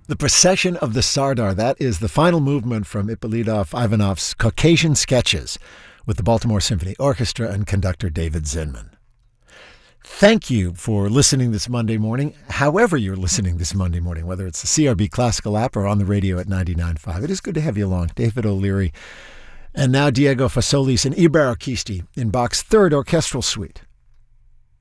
The Procession of the Sardar, that is the final movement from Ippolito Ivanov's Caucasian Sketches with the Baltimore Symphony Orchestra and conductor David Zinman. Thank you for listening this Monday morning, however you're listening this Monday morning, whether it's the CRB Classical app or on the radio at 99.5. It is good to have you along. David O'Leary and now Diego Fasolis and Ibero Kisti in Bach's Third Orchestral Suite.